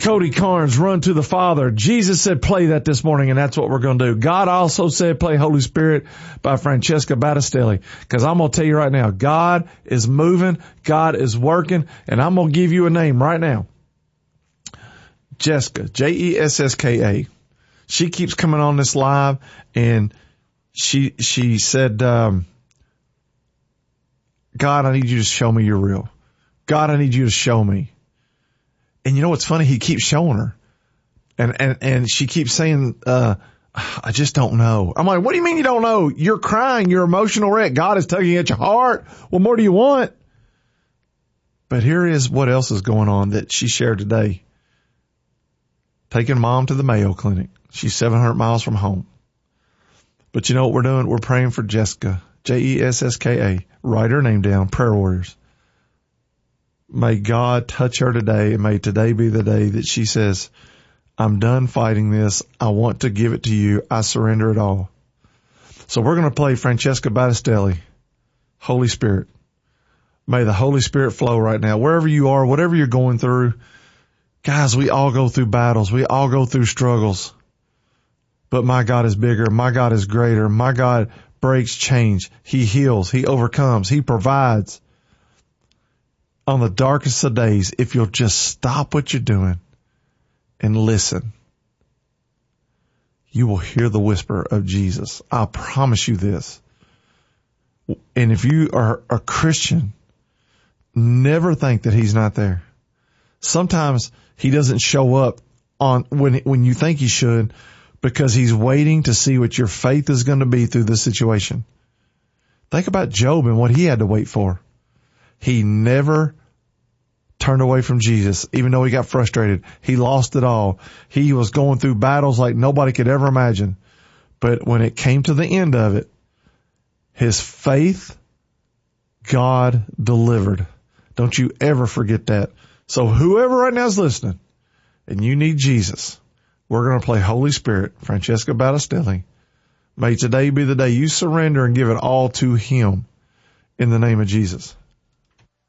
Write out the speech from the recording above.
Cody Carnes, Run to the Father. Jesus said play that this morning, and that's what we're going to do. God also said play Holy Spirit by Francesca Battistelli, because I'm going to tell you right now, God is moving, God is working, and I'm going to give you a name right now. Jessica, Jesska. She keeps coming on this live, and she said, God, I need you to show me you're real. God, I need you to show me. And you know what's funny? He keeps showing her. And she keeps saying, I just don't know. I'm like, what do you mean you don't know? You're crying. You're emotional wreck. God is tugging at your heart. What more do you want? But here is what else is going on that she shared today. Taking mom to the Mayo Clinic. She's 700 miles from home. But you know what we're doing? We're praying for Jessica. Jesska. Write her name down. Prayer warriors. May God touch her today, and may today be the day that she says, I'm done fighting this. I want to give it to you. I surrender it all. So we're going to play Francesca Battistelli, Holy Spirit. May the Holy Spirit flow right now. Wherever you are, whatever you're going through. Guys, we all go through battles. We all go through struggles. But my God is bigger. My God is greater. My God breaks chains. He heals. He overcomes. He provides. On the darkest of days, if you'll just stop what you're doing and listen, you will hear the whisper of Jesus. I promise you this. And if you are a Christian, never think that he's not there. Sometimes he doesn't show up on when you think he should, because he's waiting to see what your faith is going to be through this situation. Think about Job and what he had to wait for. He never turned away from Jesus, even though he got frustrated. He lost it all. He was going through battles like nobody could ever imagine. But when it came to the end of it, his faith, God delivered. Don't you ever forget that. So whoever right now is listening and you need Jesus, we're going to play Holy Spirit, Francesca Battistelli. May today be the day you surrender and give it all to him in the name of Jesus.